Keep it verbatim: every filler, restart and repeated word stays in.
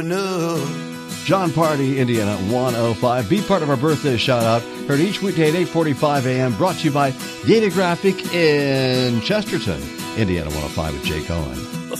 John Party, Indiana one oh five. Be part of our birthday shout-out. Heard each weekday at eight forty-five a.m. Brought to you by Data Graphic in Chesterton. Indiana one oh five with Jay Cohen.